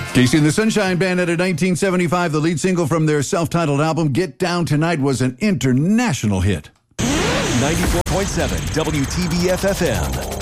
Casey and the Sunshine Band at 1975, the lead single from their self-titled album, Get Down Tonight, was an international hit. 94.7 WTBF FM.